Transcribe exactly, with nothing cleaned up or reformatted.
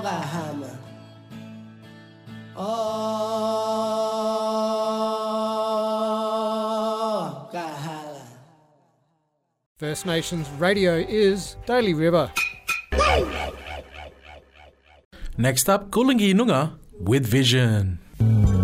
Kahama. Oh, Kahala. First Nations Radio is Daily River. Next up, Kulingi Nunga with Vision.